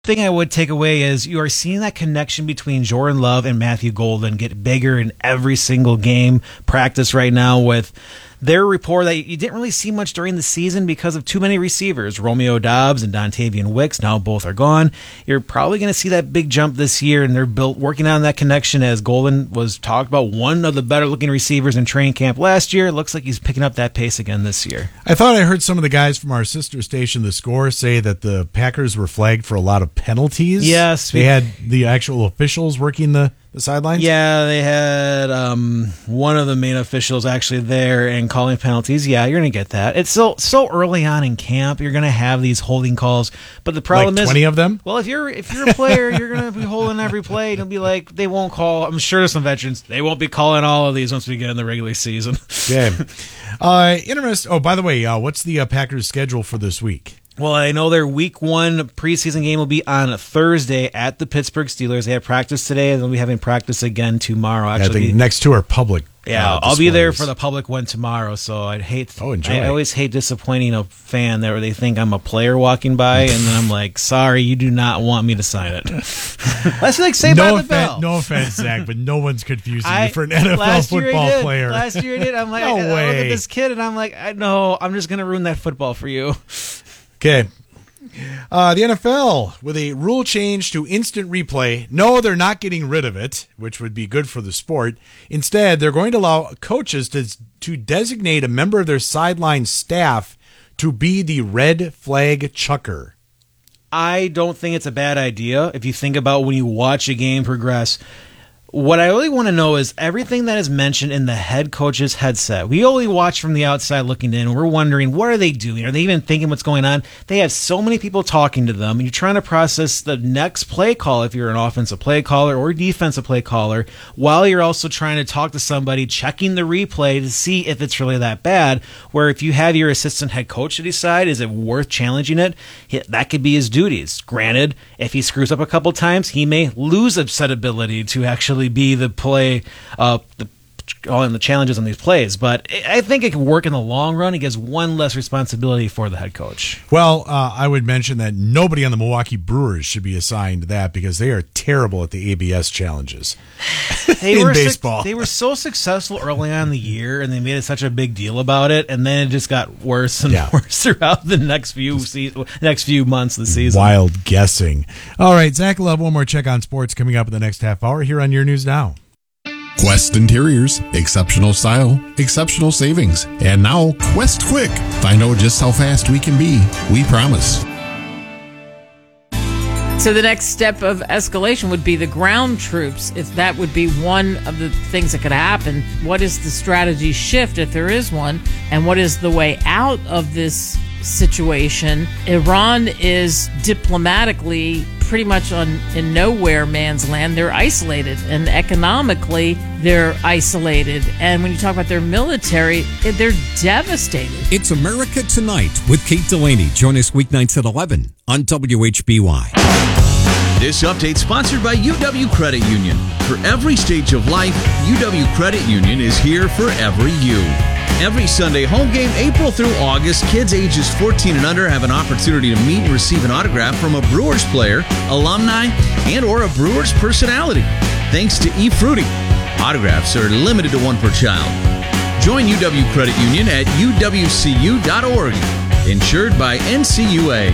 thing I would take away is you are seeing that connection between Jordan Love and Matthew Golden get bigger in every single game practice right now, with their rapport that you didn't really see much during the season because of too many receivers. Romeo Doubs and Dontavian Wicks, now both are gone. You're probably going to see that big jump this year, and they're working on that connection, as Golden was talked about, one of the better looking receivers in training camp last year. It looks like he's picking up that pace again this year. I thought I heard some of the guys from our sister station, The Score, say that the Packers were flagged for a lot of penalties. Yes. They had the actual officials working the sidelines? Yeah, they had one of the main officials actually there and calling penalties. Yeah, you're going to get that. It's so early on in camp, you're going to have these holding calls. But the problem is 20 of them? Well, if you're a player, you're going to be holding every play. It'll be like they won't call. I'm sure there's some veterans. They won't be calling all of these once we get in the regular season. Okay. Oh, by the way, what's the Packers' schedule for this week? Well, I know their week 1 preseason game will be on Thursday at the Pittsburgh Steelers. They have practice today, and they'll be having practice again tomorrow. Actually, the next two are public. Yeah, I'll be there for the public one tomorrow. So enjoy. I always hate disappointing a fan that they think I'm a player walking by, and then I'm like, sorry, you do not want me to sign it. That's like Saved by the Bell. No offense, Zach, but no one's confusing you for an NFL football player. Last year I did. I'm like, no way. I look at this kid, and I'm like, no, I'm just gonna ruin that football for you. Okay. The NFL, with a rule change to instant replay. No, they're not getting rid of it, which would be good for the sport. Instead, they're going to allow coaches to designate a member of their sideline staff to be the red flag chucker. I don't think it's a bad idea if you think about when you watch a game progress. What I really want to know is everything that is mentioned in the head coach's headset. We only watch from the outside looking in, and we're wondering, what are they doing? Are they even thinking what's going on? They have so many people talking to them, and you're trying to process the next play call if you're an offensive play caller or defensive play caller, while you're also trying to talk to somebody, checking the replay to see if it's really that bad, where if you have your assistant head coach to decide, is it worth challenging it? That could be his duties. Granted, if he screws up a couple times, he may lose a set ability to actually be the play, the challenges on these plays, but I think it can work in the long run. It gives one less responsibility for the head coach. Well, I would mention that nobody on the Milwaukee Brewers should be assigned that because they are terrible at the ABS challenges in baseball. They were so successful early on in the year, and they made it such a big deal about it, and then it just got worse and worse throughout the next few months of the season. Wild guessing. All right, Zach will have one more check on sports coming up in the next half hour here on Your News Now. Quest Interiors, exceptional style, exceptional savings. And now, Quest Quick. Find out just how fast we can be. We promise. So the next step of escalation would be the ground troops. If that would be one of the things that could happen, what is the strategy shift if there is one? And what is the way out of this situation? Iran is diplomatically pretty much in nowhere man's land. They're isolated, and economically they're isolated. And when you talk about their military, they're devastated. It's America Tonight with Kate Delaney. Join us weeknights at 11 on WHBY. This update sponsored by UW Credit Union. For every stage of life, UW Credit Union is here for every you. Every Sunday home game, April through August, kids ages 14 and under have an opportunity to meet and receive an autograph from a Brewers player, alumni, and or a Brewers personality. Thanks to eFruity. Autographs are limited to one per child. Join UW Credit Union at uwcu.org. Insured by NCUA.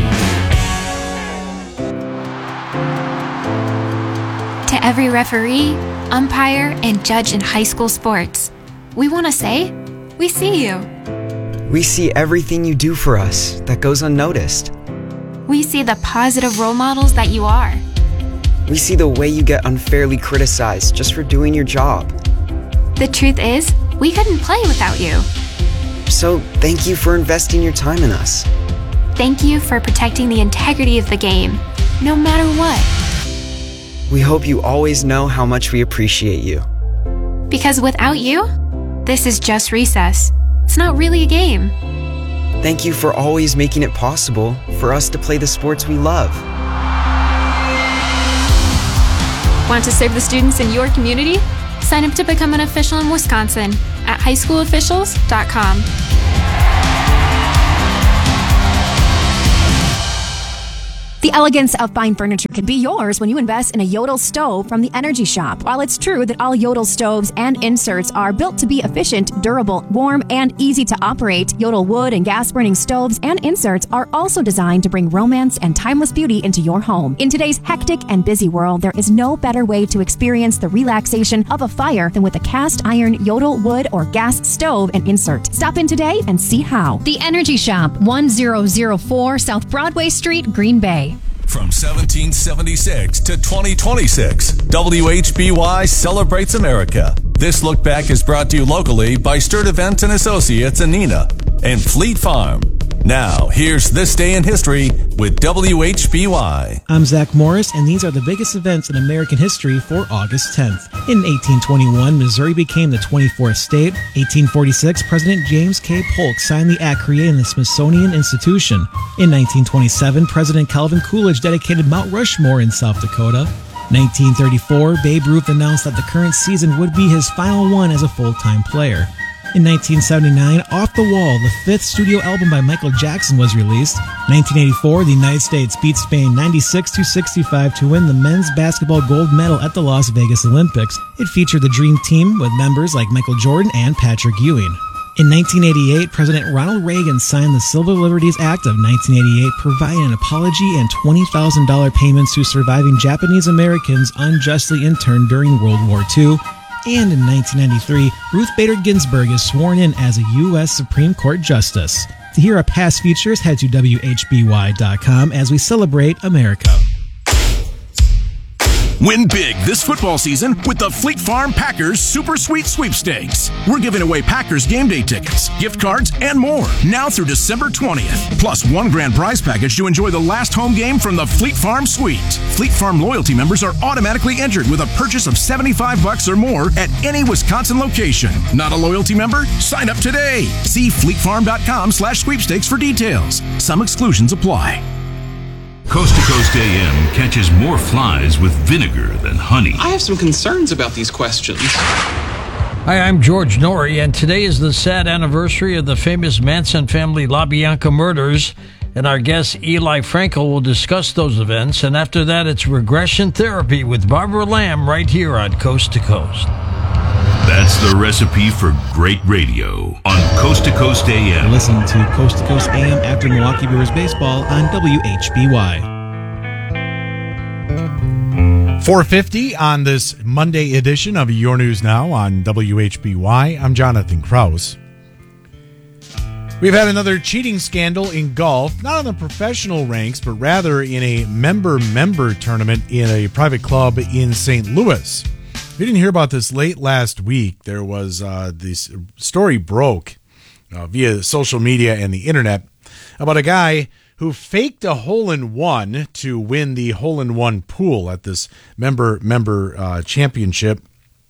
To every referee, umpire, and judge in high school sports, we want to say, we see you. We see everything you do for us that goes unnoticed. We see the positive role models that you are. We see the way you get unfairly criticized just for doing your job. The truth is, we couldn't play without you. So thank you for investing your time in us. Thank you for protecting the integrity of the game, no matter what. We hope you always know how much we appreciate you. Because without you, this is just recess. It's not really a game. Thank you for always making it possible for us to play the sports we love. Want to serve the students in your community? Sign up to become an official in Wisconsin at highschoolofficials.com. The elegance of fine furniture can be yours when you invest in a Yodel stove from the Energy Shop. While it's true that all Yodel stoves and inserts are built to be efficient, durable, warm, and easy to operate, Yodel wood and gas-burning stoves and inserts are also designed to bring romance and timeless beauty into your home. In today's hectic and busy world, there is no better way to experience the relaxation of a fire than with a cast iron Yodel wood or gas stove and insert. Stop in today and see how. The Energy Shop, 1004 South Broadway Street, Green Bay. From 1776 to 2026, WHBY celebrates America. This look back is brought to you locally by Sturt Events and Associates in Neenah and Fleet Farm. Now, here's This Day in History with WHBY. I'm Zach Morris, and these are the biggest events in American history for August 10th. In 1821, Missouri became the 24th state. 1846, President James K. Polk signed the act creating the Smithsonian Institution. In 1927, President Calvin Coolidge dedicated Mount Rushmore in South Dakota. 1934, Babe Ruth announced that the current season would be his final one as a full-time player. In 1979, Off the Wall, the fifth studio album by Michael Jackson, was released. 1984, the United States beat Spain 96-65 to win the men's basketball gold medal at the Las Vegas Olympics. It featured the Dream Team with members like Michael Jordan and Patrick Ewing. In 1988, President Ronald Reagan signed the Civil Liberties Act of 1988, providing an apology and $20,000 payments to surviving Japanese Americans unjustly interned during World War II. And in 1993, Ruth Bader Ginsburg is sworn in as a U.S. Supreme Court Justice. To hear our past features, head to WHBY.com as we celebrate America. Win big this football season with the Fleet Farm Packers Super Sweet Sweepstakes. We're giving away Packers game day tickets, gift cards, and more now through December 20th. Plus one grand prize package to enjoy the last home game from the Fleet Farm Suite. Fleet Farm loyalty members are automatically entered with a purchase of $75 or more at any Wisconsin location. Not a loyalty member? Sign up today. See fleetfarm.com/sweepstakes for details. Some exclusions apply. Coast to Coast AM catches more flies with vinegar than honey. I have some concerns about these questions. Hi, I'm George Norrie, and today is the sad anniversary of the famous Manson family LaBianca murders. And our guest Eli Frankel will discuss those events. And after that, it's regression therapy with Barbara Lamb right here on Coast to Coast. That's the recipe for great radio on Coast to Coast AM. Listen to Coast AM after Milwaukee Brewers baseball on WHBY. 4:50 on this Monday edition of Your News Now on WHBY. I'm Jonathan Krause. We've had another cheating scandal in golf, not on the professional ranks, but rather in a member tournament in a private club in St. Louis. If you didn't hear about this late last week, there was this story broke via social media and the internet about a guy who faked a hole-in-one to win the hole-in-one pool at this member championship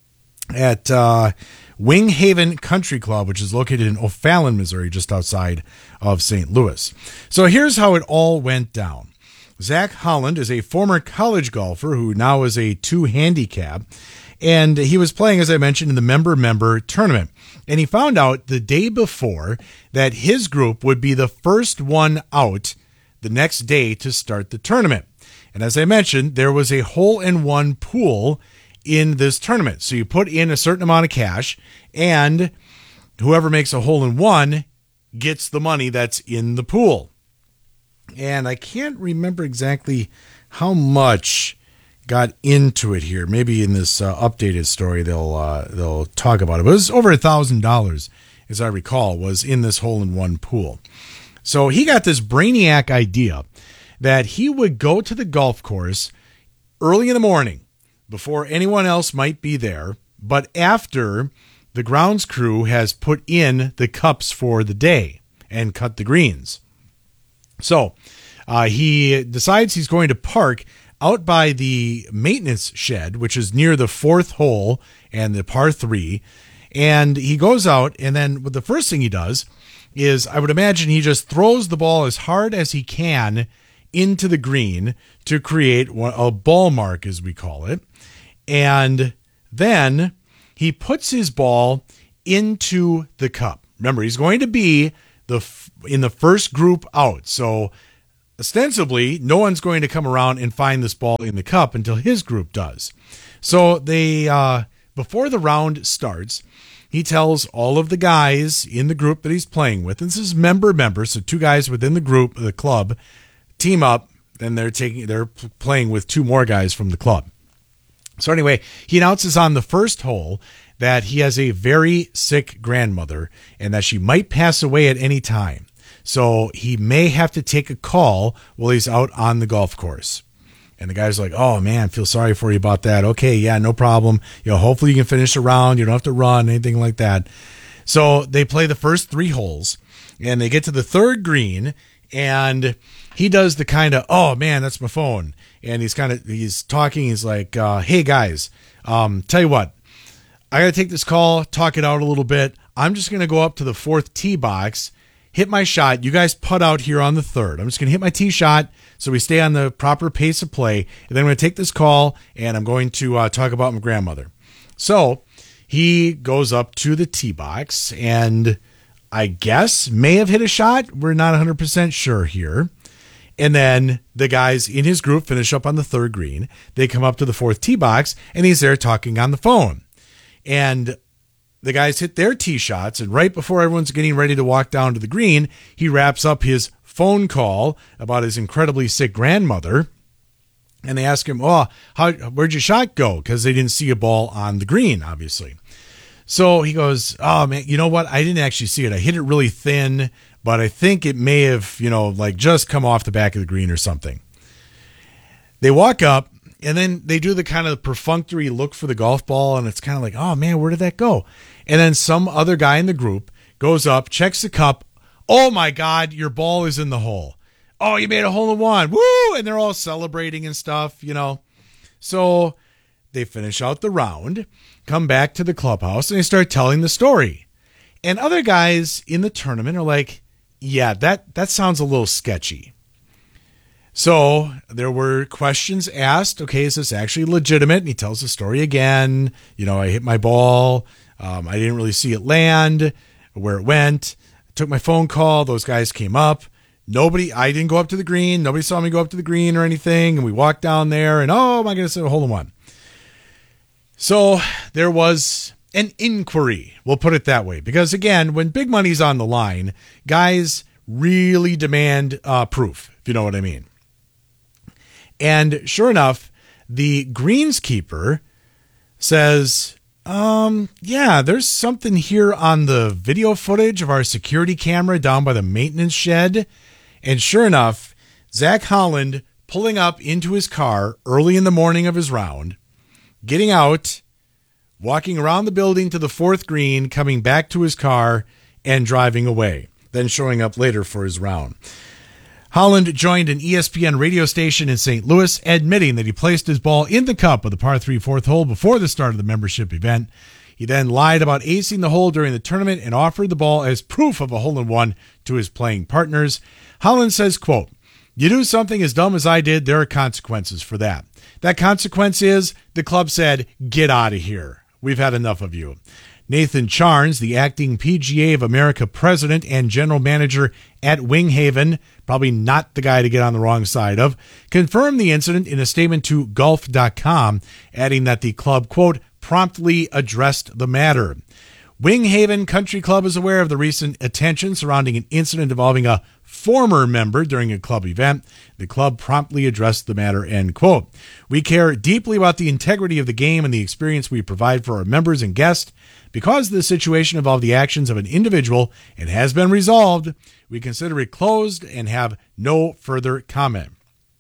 at Wing Haven Country Club, which is located in O'Fallon, Missouri, just outside of St. Louis. So here's how it all went down. Zach Holland is a former college golfer who now is a 2 handicap. And he was playing, as I mentioned, in the member tournament. And he found out the day before that his group would be the first one out the next day to start the tournament. And as I mentioned, there was a hole-in-one pool in this tournament. So you put in a certain amount of cash, and whoever makes a hole-in-one gets the money that's in the pool. And I can't remember exactly how much got into it here. Maybe in this updated story they'll talk about it. But it was over $1,000, as I recall, was in this hole-in-one pool. So he got this brainiac idea that he would go to the golf course early in the morning before anyone else might be there, but after the grounds crew has put in the cups for the day and cut the greens. So he decides he's going to park out by the maintenance shed, which is near the 4th hole and the par 3. And he goes out, and then the first thing he does is, I would imagine he just throws the ball as hard as he can into the green to create a ball mark, as we call it. And then he puts his ball into the cup. Remember, he's going to be in the first group out. So ostensibly, no one's going to come around and find this ball in the cup until his group does. So they, before the round starts, he tells all of the guys in the group that he's playing with, and this is member, so 2 guys within the group, the club, team up, and they're playing with 2 more guys from the club. So anyway, he announces on the first hole that he has a very sick grandmother and that she might pass away at any time. So he may have to take a call while he's out on the golf course. And the guy's like, oh, man, feel sorry for you about that. Okay, yeah, no problem. Hopefully you can finish the round. You don't have to run, anything like that. So they play the first 3 holes, and they get to the 3rd green, and he does the kind of, oh, man, that's my phone. And he's talking. He's like, hey, guys, tell you what, I got to take this call, talk it out a little bit. I'm just going to go up to the 4th tee box, hit my shot. You guys putt out here on the 3rd. I'm just going to hit my tee shot so we stay on the proper pace of play. And then I'm going to take this call, and I'm going to talk about my grandmother. So he goes up to the tee box and I guess may have hit a shot. We're not 100% sure here. And then the guys in his group finish up on the 3rd green. They come up to the 4th tee box, and he's there talking on the phone. And the guys hit their tee shots, and right before everyone's getting ready to walk down to the green, he wraps up his phone call about his incredibly sick grandmother. And they ask him, oh, where'd your shot go? Because they didn't see a ball on the green, obviously. So he goes, oh, man, you know what? I didn't actually see it. I hit it really thin, but I think it may have, just come off the back of the green or something. They walk up, and then they do the kind of perfunctory look for the golf ball, and it's kind of like, oh, man, where did that go? And then some other guy in the group goes up, checks the cup. Oh, my God, your ball is in the hole. Oh, you made a hole in one. Woo! And they're all celebrating and stuff, So they finish out the round, come back to the clubhouse, and they start telling the story. And other guys in the tournament are like, yeah, that sounds a little sketchy. So there were questions asked. Okay, is this actually legitimate? And he tells the story again. I hit my ball. I didn't really see it land, where it went. I took my phone call. Those guys came up. I didn't go up to the green. Nobody saw me go up to the green or anything. And we walked down there, and oh my goodness, a hole in one. So there was an inquiry. We'll put it that way. Because again, when big money's on the line, guys really demand proof, if you know what I mean. And sure enough, the greenskeeper says, yeah, there's something here on the video footage of our security camera down by the maintenance shed. And sure enough, Zach Holland pulling up into his car early in the morning of his round, getting out, walking around the building to the 4th green, coming back to his car, and driving away, then showing up later for his round. Holland joined an ESPN radio station in St. Louis, admitting that he placed his ball in the cup of the par 3 4th hole before the start of the membership event. He then lied about acing the hole during the tournament and offered the ball as proof of a hole-in-one to his playing partners. Holland says, quote, you do something as dumb as I did, there are consequences for that. That consequence is the club said, get out of here. We've had enough of you. Nathan Charnes, the acting PGA of America president and general manager at Winghaven, probably not the guy to get on the wrong side of, confirmed the incident in a statement to golf.com, adding that the club, quote, promptly addressed the matter. Winghaven Country Club is aware of the recent attention surrounding an incident involving a former member during a club event. The club promptly addressed the matter, end quote. We care deeply about the integrity of the game and the experience we provide for our members and guests. Because the situation involved the actions of an individual and has been resolved, we consider it closed and have no further comment.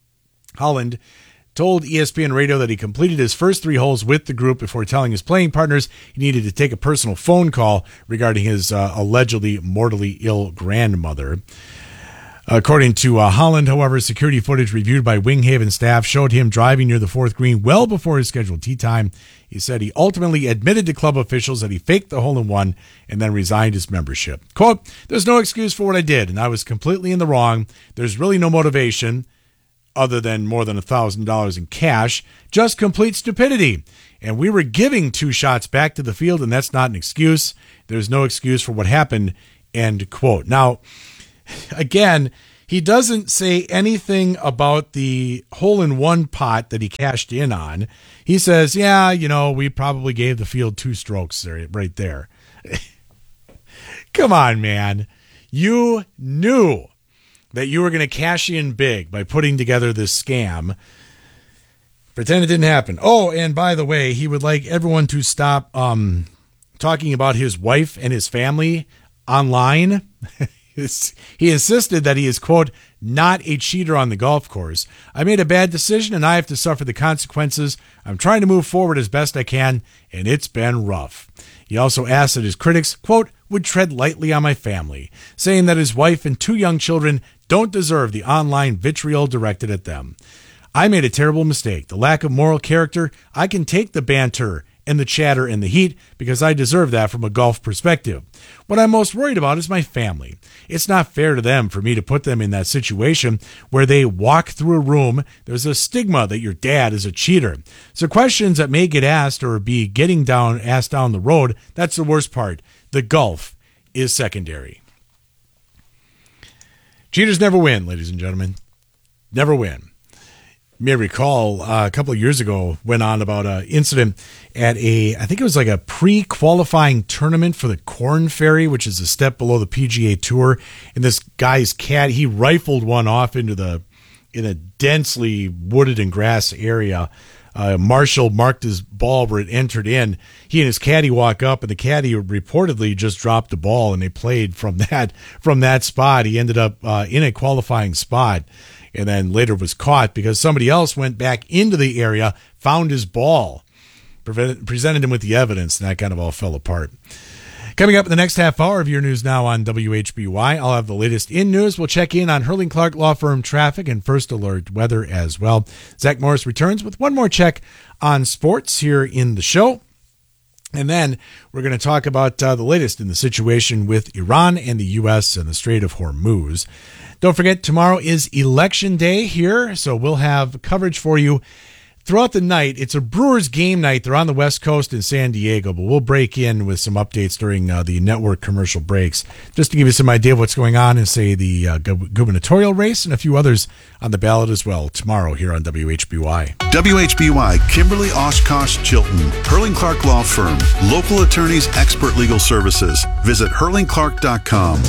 Holland told ESPN Radio that he completed his first 3 holes with the group before telling his playing partners he needed to take a personal phone call regarding his allegedly mortally ill grandmother. According to Holland, however, security footage reviewed by Winghaven staff showed him driving near the 4th green well before his scheduled tee time. He said he ultimately admitted to club officials that he faked the hole-in-one and then resigned his membership. Quote, there's no excuse for what I did, and I was completely in the wrong. There's really no motivation other than more than $1,000 in cash, just complete stupidity. And we were giving 2 shots back to the field, and that's not an excuse. There's no excuse for what happened, end quote. Now, again, He doesn't say anything about the hole-in-one pot that he cashed in on. He says, yeah, we probably gave the field 2 strokes there, right there. Come on, man. You knew that you were going to cash in big by putting together this scam. Pretend it didn't happen. Oh, and by the way, he would like everyone to stop talking about his wife and his family online. He insisted that he is, quote, not a cheater on the golf course. I made a bad decision and I have to suffer the consequences. I'm trying to move forward as best I can, and it's been rough. He also asked that his critics, quote, would tread lightly on my family, saying that his wife and 2 young children don't deserve the online vitriol directed at them. I made a terrible mistake. The lack of moral character. I can take the banter and the chatter and the heat because I deserve that from a golf perspective. What I'm most worried about is my family. It's not fair to them for me to put them in that situation where they walk through a room. There's a stigma that your dad is a cheater. So questions that may get asked or be asked down the road, that's the worst part. The golf is secondary. Cheaters never win, ladies and gentlemen. Never win. You may recall a couple of years ago went on about an incident at I think it was like a pre-qualifying tournament for the Corn Ferry, which is a step below the PGA Tour. And this guy's cat, he rifled one off in a densely wooded and grass area. Marshall marked his ball where it entered in. He and his caddy walk up, and the caddy reportedly just dropped the ball, and they played from that spot. He ended up in a qualifying spot, and then later was caught because somebody else went back into the area, found his ball, presented him with the evidence, and that kind of all fell apart. Coming up in the next half hour of Your News Now on WHBY, I'll have the latest in news. We'll check in on Hurling Clark Law Firm traffic and First Alert weather as well. Zach Morris returns with one more check on sports here in the show. And then we're going to talk about the latest in the situation with Iran and the U.S. and the Strait of Hormuz. Don't forget, tomorrow is Election Day here, so we'll have coverage for you throughout the night. It's a Brewers game night. They're on the West Coast in San Diego, but we'll break in with some updates during the network commercial breaks, just to give you some idea of what's going on in, say, the gubernatorial race and a few others on the ballot as well tomorrow here on WHBY. WHBY, Kimberly Oshkosh Chilton, Hurling Clark Law Firm, local attorneys, expert legal services. Visit hurlingclark.com.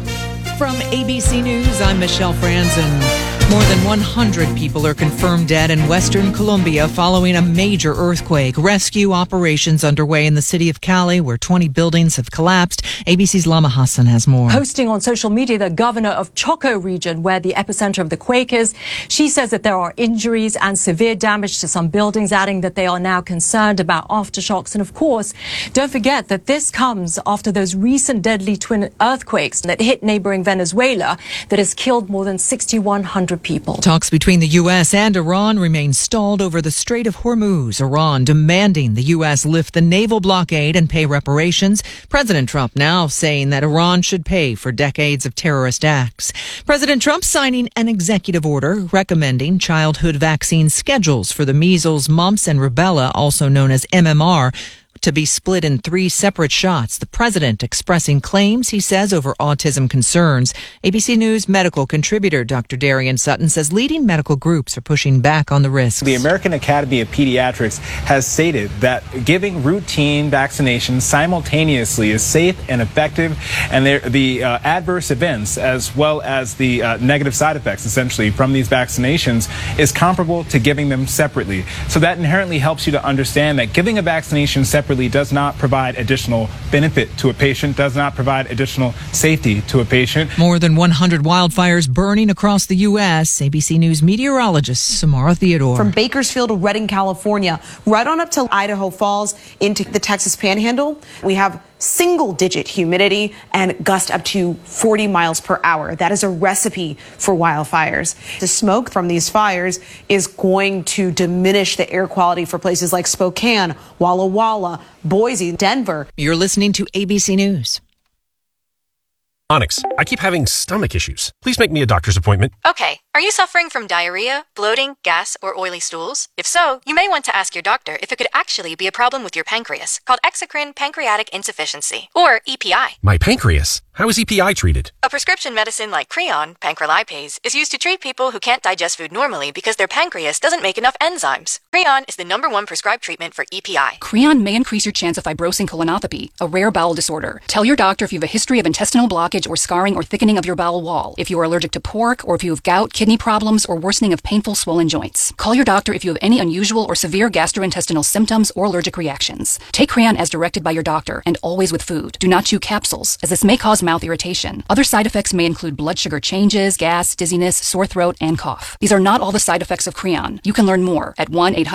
From ABC News, I'm Michelle Franzen. More than 100 people are confirmed dead in Western Colombia following a major earthquake. Rescue operations underway in the city of Cali, where 20 buildings have collapsed. ABC's Lama Hassan has more. Posting on social media, the governor of Choco region, where the epicenter of the quake is, she says that there are injuries and severe damage to some buildings, adding that they are now concerned about aftershocks. And of course, don't forget that this comes after those recent deadly twin earthquakes that hit neighboring Venezuela that has killed more than 6,100 people. Talks between the U.S. and Iran remain stalled over the Strait of Hormuz. Iran demanding the U.S. lift the naval blockade and pay reparations. President Trump now saying that Iran should pay for decades of terrorist acts. President Trump signing an executive order recommending childhood vaccine schedules for the measles, mumps, and rubella, also known as MMR, to be split in 3 separate shots. The president expressing claims, he says, over autism concerns. ABC News medical contributor Dr. Darian Sutton says leading medical groups are pushing back on the risks. The American Academy of Pediatrics has stated that giving routine vaccinations simultaneously is safe and effective, and the adverse events as well as the negative side effects essentially from these vaccinations is comparable to giving them separately. So that inherently helps you to understand that giving a vaccination separately does not provide additional benefit to a patient, does not provide additional safety to a patient. More than 100 wildfires burning across the U.S. ABC News meteorologist Samara Theodore. From Bakersfield to Redding, California, right on up to Idaho Falls into the Texas Panhandle, we have single-digit humidity and gust up to 40 miles per hour. That is a recipe for wildfires. The smoke from these fires is going to diminish the air quality for places like Spokane, Walla Walla, Boise, Denver. You're listening to ABC News. Onyx, I keep having stomach issues. Please make me a doctor's appointment. Okay, Are you suffering from diarrhea, bloating, gas, or oily stools? If so, you may want to ask your doctor if it could actually be a problem with your pancreas, called exocrine pancreatic insufficiency, or EPI. My pancreas? How is EPI treated? A prescription medicine like Creon, pancrelipase, is used to treat people who can't digest food normally because their pancreas doesn't make enough enzymes. Creon is the #1 prescribed treatment for EPI. Creon may increase your chance of fibrosing colonopathy, a rare bowel disorder. Tell your doctor if you have a history of intestinal blockage or scarring or thickening of your bowel wall, if you are allergic to pork, or if you have gout, kidney problems, or worsening of painful swollen joints. Call your doctor if you have any unusual or severe gastrointestinal symptoms or allergic reactions. Take Creon as directed by your doctor, and always with food. Do not chew capsules, as this may cause mouth irritation. Other side effects may include blood sugar changes, gas, dizziness, sore throat, and cough. These are not all the side effects of Creon. You can learn more at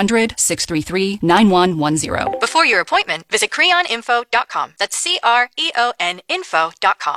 1-800-633-9110. Before your appointment, visit creoninfo.com. That's CREON info.com.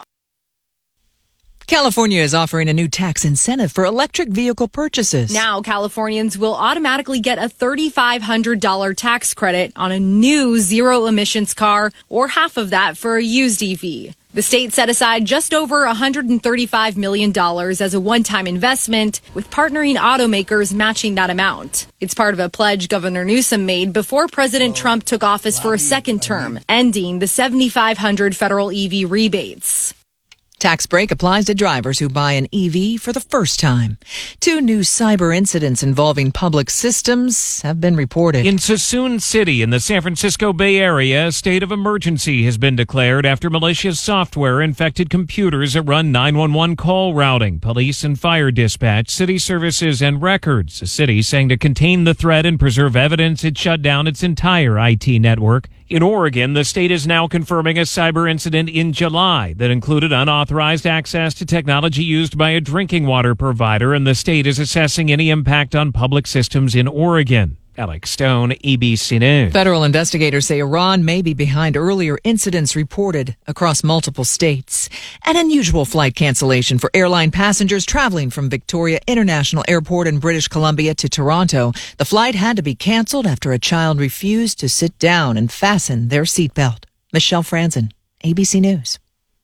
California is offering a new tax incentive for electric vehicle purchases. Now, Californians will automatically get a $3,500 tax credit on a new zero-emissions car, or half of that for a used EV. The state set aside just over $135 million as a one-time investment, with partnering automakers matching that amount. It's part of a pledge Governor Newsom made before President Trump took office for a second term, ending the $7,500 federal EV rebates. Tax break applies to drivers who buy an EV for the first time. 2 new cyber incidents involving public systems have been reported. In Suisun City in the San Francisco Bay Area, a state of emergency has been declared after malicious software infected computers that run 911 call routing, police and fire dispatch, city services, and records. The city saying to contain the threat and preserve evidence, it shut down its entire IT network. In Oregon, the state is now confirming a cyber incident in July that included unauthorized access to technology used by a drinking water provider, and the state is assessing any impact on public systems in Oregon. Alex Stone, ABC News. Federal investigators say Iran may be behind earlier incidents reported across multiple states. An unusual flight cancellation for airline passengers traveling from Victoria International Airport in British Columbia to Toronto. The flight had to be canceled after a child refused to sit down and fasten their seatbelt. Michelle Franzen, ABC News.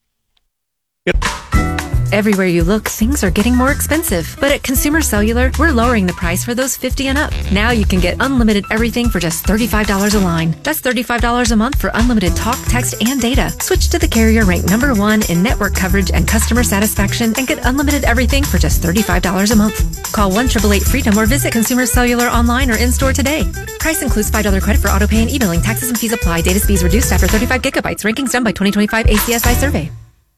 Everywhere you look, things are getting more expensive. But at Consumer Cellular, we're lowering the price for those 50 and up. Now you can get unlimited everything for just $35 a line. That's $35 a month for unlimited talk, text, and data. Switch to the carrier ranked #1 in network coverage and customer satisfaction and get unlimited everything for just $35 a month. Call 1-888-FREEDOM or visit Consumer Cellular online or in-store today. Price includes $5 credit for auto pay and e-billing. Taxes and fees apply. Data speeds reduced after 35 gigabytes. Rankings done by 2025 ACSI survey.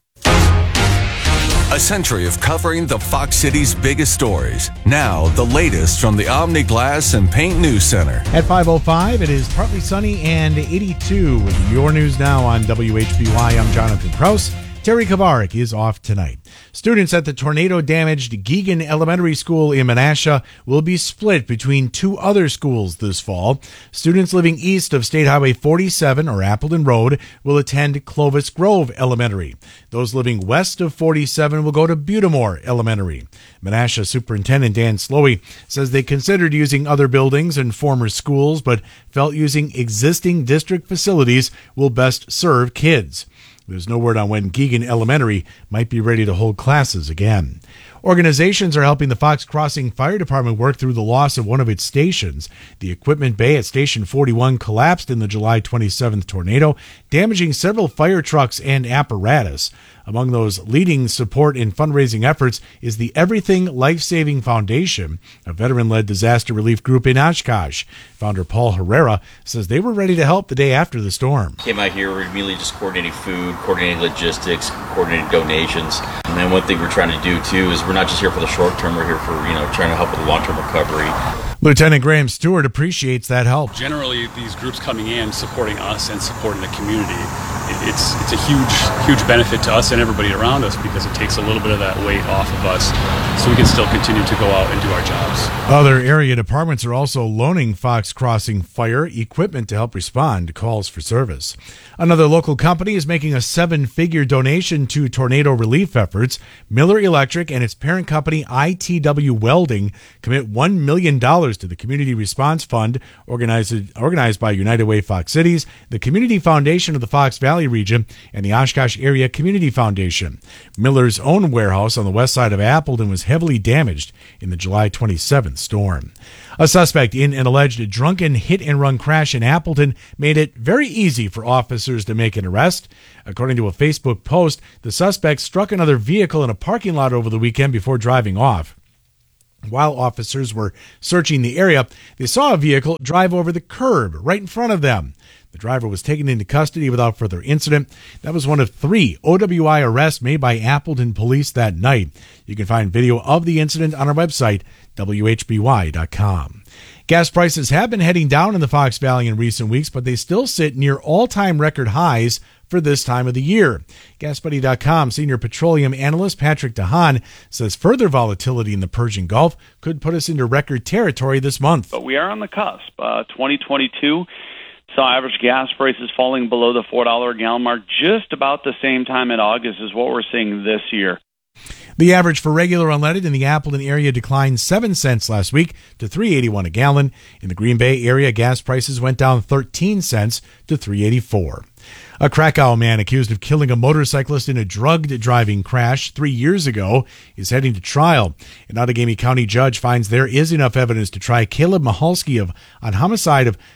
A century of covering the Fox City's biggest stories. Now, the latest from the Omni Glass and Paint News Center. At 5:05, it is partly sunny and 82 with your news now on WHBY. I'm Jonathan Kraus. Terry Kavarik is off tonight. Students at the tornado-damaged Geegan Elementary School in Menasha will be split between 2 other schools this fall. Students living east of State Highway 47 or Appleton Road will attend Clovis Grove Elementary. Those living west of 47 will go to Butamore Elementary. Menasha Superintendent Dan Slowey says they considered using other buildings and former schools, but felt using existing district facilities will best serve kids. There's no word on when Geegan Elementary might be ready to hold classes again. Organizations are helping the Fox Crossing Fire Department work through the loss of one of its stations. The equipment bay at Station 41 collapsed in the July 27th tornado, damaging several fire trucks and apparatus. Among those leading support and fundraising efforts is the Everything Life-Saving Foundation, a veteran-led disaster relief group in Oshkosh. Founder Paul Herrera says they were ready to help the day after the storm. Came out here, we're immediately just coordinating food, coordinating logistics, coordinating donations. And then one thing we're trying to do, too, is we're not just here for the short term, we're here for, trying to help with the long-term recovery. Lieutenant Graham Stewart appreciates that help. Generally, these groups coming in, supporting us and supporting the community, it's a huge benefit to us and everybody around us because it takes a little bit of that weight off of us so we can still continue to go out and do our jobs. Other area departments are also loaning Fox Crossing Fire equipment to help respond to calls for service. Another local company is making a 7-figure donation to tornado relief efforts. Miller Electric and its parent company ITW Welding commit $1 million to the Community Response Fund organized by United Way Fox Cities, the Community Foundation of the Fox Valley region and the Oshkosh Area Community Foundation. Miller's own warehouse on the west side of Appleton was heavily damaged in the July 27th storm. A suspect in an alleged drunken hit-and-run crash in Appleton made it very easy for officers to make an arrest. According to a Facebook post, the suspect struck another vehicle in a parking lot over the weekend before driving off. While officers were searching the area, they saw a vehicle drive over the curb right in front of them. The driver was taken into custody without further incident. That was one of 3 OWI arrests made by Appleton police that night. You can find video of the incident on our website, WHBY.com. Gas prices have been heading down in the Fox Valley in recent weeks, but they still sit near all-time record highs for this time of the year. GasBuddy.com senior petroleum analyst Patrick DeHaan says further volatility in the Persian Gulf could put us into record territory this month. But we are on the cusp. 2022 saw average gas prices falling below the $4 a gallon mark just about the same time in August as what we're seeing this year. The average for regular unleaded in the Appleton area declined 7 cents last week to $3.81 a gallon. In the Green Bay area, gas prices went down 13 cents to $3.84. A Krakow man accused of killing a motorcyclist in a drugged driving crash 3 years ago is heading to trial. An Outagamie County judge finds there is enough evidence to try Caleb Mahalski on homicide of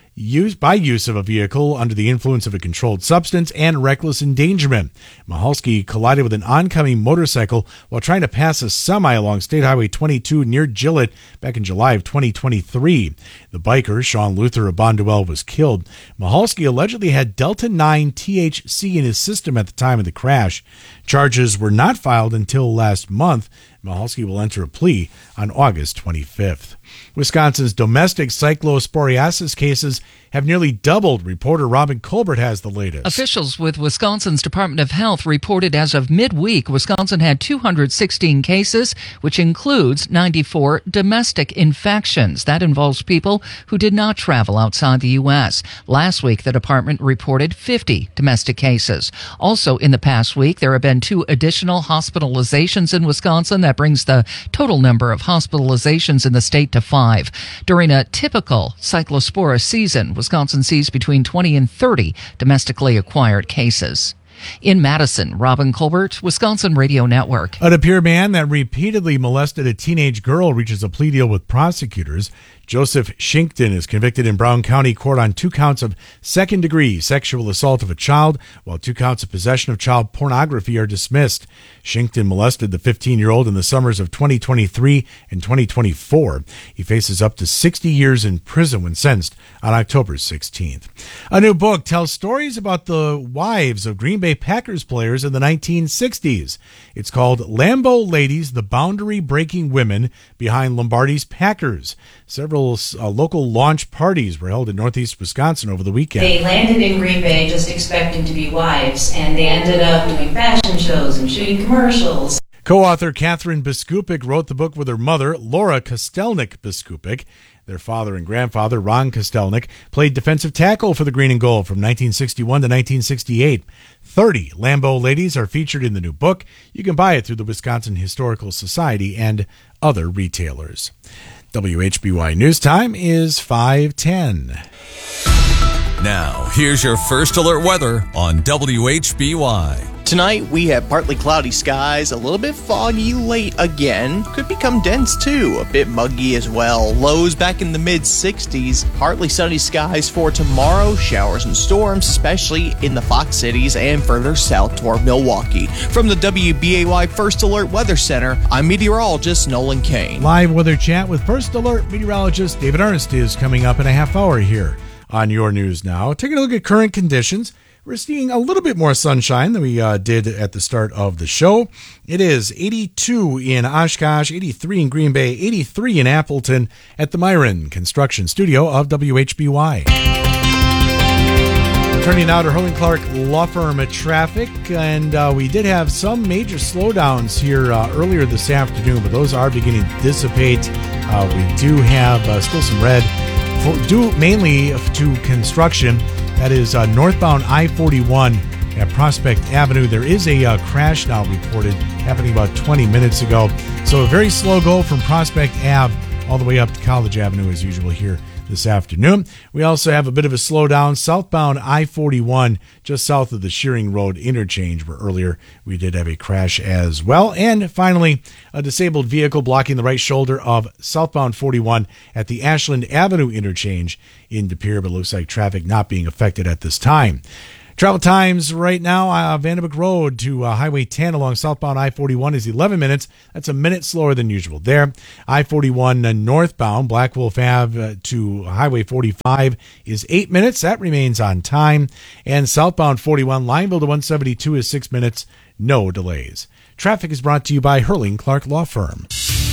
use of a vehicle under the influence of a controlled substance and reckless endangerment. Mahalski collided with an oncoming motorcycle while trying to pass a semi along State Highway 22 near Gillett back in July of 2023. The biker, Sean Luther of Bonduel, was killed. Mahalski allegedly had Delta-9 THC in his system at the time of the crash. Charges were not filed until last month. Mahalski will enter a plea on August 25th. Wisconsin's domestic cyclosporiasis cases have nearly doubled. Reporter Robin Colbert has the latest. Officials with Wisconsin's Department of Health reported as of midweek, Wisconsin had 216 cases, which includes 94 domestic infections. That involves people who did not travel outside the U.S. Last week, the department reported 50 domestic cases. Also, in the past week, there have been 2 additional hospitalizations in Wisconsin. That brings the total number of hospitalizations in the state to 5. During a typical Cyclospora season, Wisconsin sees between 20 and 30 domestically acquired cases. In Madison, Robin Colbert, Wisconsin Radio Network. A De Pere man that repeatedly molested a teenage girl reaches a plea deal with prosecutors. Joseph Shinkton is convicted in Brown County Court on 2 counts of second-degree sexual assault of a child, while 2 counts of possession of child pornography are dismissed. Shinkton molested the 15-year-old in the summers of 2023 and 2024. He faces up to 60 years in prison when sentenced on October 16th. A new book tells stories about the wives of Green Bay Packers players in the 1960s. It's called Lambeau Ladies, the Boundary-Breaking Women Behind Lombardi's Packers. Several local launch parties were held in northeast Wisconsin over the weekend. They landed in Green Bay just expecting to be wives, and they ended up doing fashion shows and shooting commercials. Co-author Catherine Biskupik wrote the book with her mother, Laura Kostelnik Biskupik. Their father and grandfather, Ron Kostelnik, played defensive tackle for the Green and Gold from 1961 to 1968. 30 Lambeau Ladies are featured in the new book. You can buy it through the Wisconsin Historical Society and other retailers. WHBY News Time is 5:10. Now, here's your first alert weather on WHBY. Tonight, we have partly cloudy skies, a little bit foggy late again. Could become dense too, a bit muggy as well. Lows back in the mid-60s. Partly sunny skies for tomorrow. Showers and storms, especially in the Fox Cities and further south toward Milwaukee. From the WBAY First Alert Weather Center, I'm meteorologist Nolan Kane. Live weather chat with First Alert meteorologist David Ernst is coming up in a half hour here on Your News Now. Taking a look at current conditions. We're seeing a little bit more sunshine than we did at the start of the show. It is 82 in Oshkosh, 83 in Green Bay, 83 in Appleton at the Myron Construction Studio of WHBY. Turning now to Hurling Clark Law Firm traffic, and we did have some major slowdowns here earlier this afternoon, but those are beginning to dissipate. We do have still some red, due mainly to construction. That is northbound I-41 at Prospect Avenue. There is a crash now reported happening about 20 minutes ago. So a very slow go from Prospect Ave all the way up to College Avenue as usual here this afternoon. We also have a bit of a slowdown southbound I-41 just south of the Shearing Road interchange, where earlier we did have a crash as well. And finally, a disabled vehicle blocking the right shoulder of southbound 41 at the Ashland Avenue interchange in De Pere, but looks like traffic not being affected at this time. Travel times right now, Vanderbilt Road to Highway 10 along southbound I-41 is 11 minutes. That's a minute slower than usual there. I-41 northbound, Black Wolf Ave to Highway 45 is 8 minutes. That remains on time. And southbound 41, Lineville to 172 is 6 minutes. No delays. Traffic is brought to you by Hurling Clark Law Firm.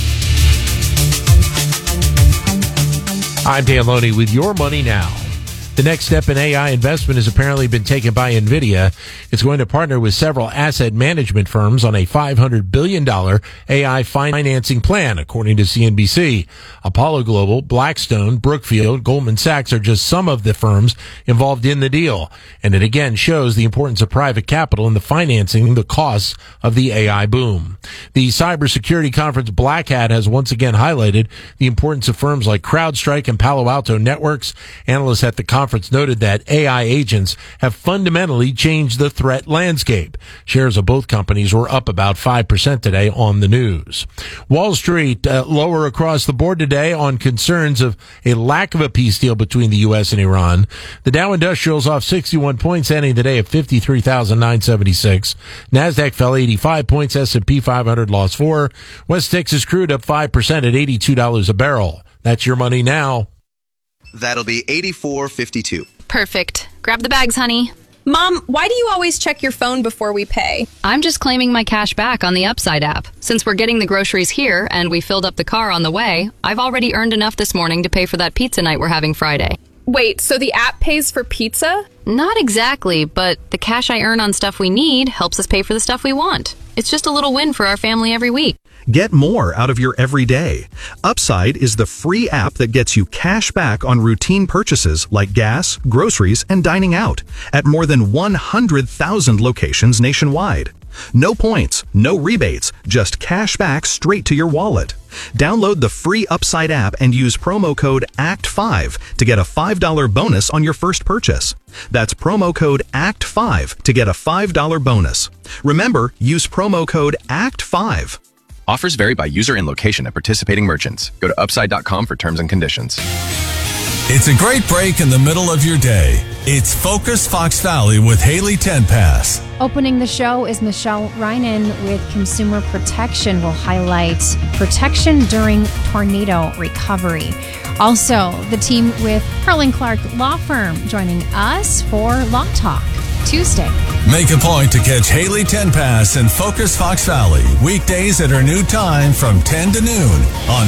I'm Dan Loney with Your Money Now. The next step in AI investment has apparently been taken by NVIDIA. It's going to partner with several asset management firms on a $500 billion AI financing plan, according to CNBC. Apollo Global, Blackstone, Brookfield, Goldman Sachs are just some of the firms involved in the deal. And it again shows the importance of private capital in the financing the costs of the AI boom. The cybersecurity conference Black Hat has once again highlighted the importance of firms like CrowdStrike and Palo Alto Networks. Analysts at the conference noted that AI agents have fundamentally changed the threat landscape. Shares of both companies were up about 5% today on the news. Wall Street lower across the board today on concerns of a lack of a peace deal between the U.S. and Iran. The Dow Industrial's off 61 points, ending the day at 53,976. NASDAQ fell 85 points. S&P 500 lost 4. West Texas crude up 5% at $82 a barrel. That's Your Money Now. That'll be $84.52. Perfect. Grab the bags, honey. Mom, why do you always check your phone before we pay? I'm just claiming my cash back on the Upside app. Since we're getting the groceries here and we filled up the car on the way, I've already earned enough this morning to pay for that pizza night we're having Friday. Wait, so the app pays for pizza? Not exactly, but the cash I earn on stuff we need helps us pay for the stuff we want. It's just a little win for our family every week. Get more out of your everyday. Upside is the free app that gets you cash back on routine purchases like gas, groceries, and dining out at more than 100,000 locations nationwide. No points, no rebates, just cash back straight to your wallet. Download the free Upside app and use promo code ACT5 to get a $5 bonus on your first purchase. That's promo code ACT5 to get a $5 bonus. Remember, use promo code ACT5. Offers vary by user and location at participating merchants. Go to upside.com for terms and conditions. It's a great break in the middle of your day. It's Focus Fox Valley with Haley Tenpass. Opening the show is Michelle Reinen with Consumer Protection. We'll highlight protection during tornado recovery. Also, the team with Hurling Clark Law Firm joining us for Law Talk Tuesday. Make a point to catch Haley Tenpass and Focus Fox Valley weekdays at her new time from 10 to noon on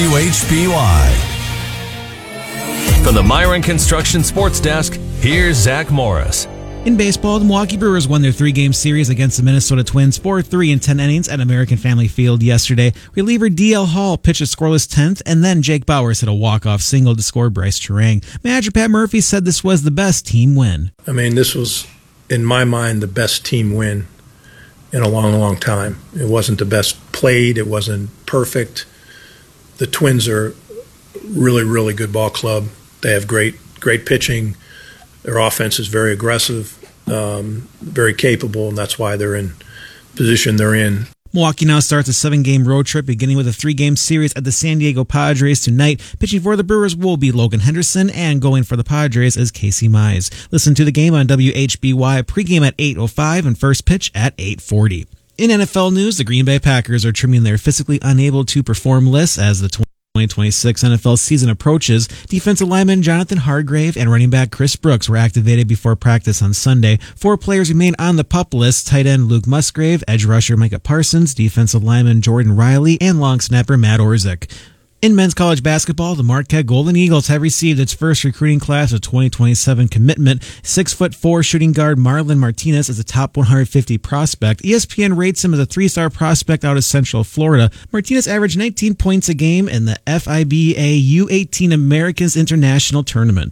WHBY. From the Myron Construction Sports Desk, here's Zach Morris. In baseball, the Milwaukee Brewers won their 3-game series against the Minnesota Twins 4-3 in 10 innings at American Family Field yesterday. Reliever D.L. Hall pitched a scoreless 10th, and then Jake Bauers hit a walk-off single to score Bryce Turang. Manager Pat Murphy said this was the best team win. I mean, this was, in my mind, the best team win in a long, long time. It wasn't the best played. It wasn't perfect. The Twins are really, really good ball club. They have great pitching. Their offense is very aggressive, very capable, and that's why they're in position they're in. Milwaukee now starts a 7-game road trip, beginning with a 3-game series at the San Diego Padres tonight. Pitching for the Brewers will be Logan Henderson, and going for the Padres is Casey Mize. Listen to the game on WHBY, pregame at 8:05 and first pitch at 8:40. In NFL news, the Green Bay Packers are trimming their physically unable to perform list as the 2026 NFL season approaches. Defensive lineman Jonathan Hargrave and running back Chris Brooks were activated before practice on Sunday. 4 players remain on the PUP list: tight end Luke Musgrave, edge rusher Micah Parsons, defensive lineman Jordan Riley, and long snapper Matt Orzik. In men's college basketball, the Marquette Golden Eagles have received its first recruiting class of 2027 commitment. 6'4" shooting guard Marlon Martinez is a top 150 prospect. ESPN rates him as a 3-star prospect out of Central Florida. Martinez averaged 19 points a game in the FIBA U18 Americas International Tournament.